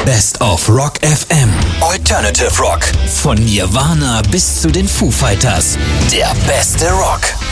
Best of Rock FM. Alternative Rock. Von Nirvana bis zu den Foo Fighters. Der beste Rock.